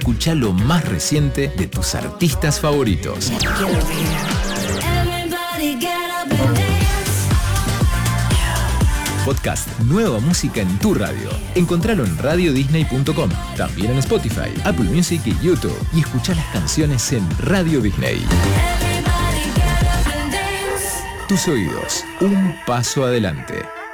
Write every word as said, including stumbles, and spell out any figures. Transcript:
escuchá lo más reciente de tus artistas favoritos. Podcast Nueva Música en tu radio. Encontralo en radio disney punto com, también en Spotify, Apple Music y YouTube. Y escuchá las canciones en Radio Disney. Tus oídos, un paso adelante.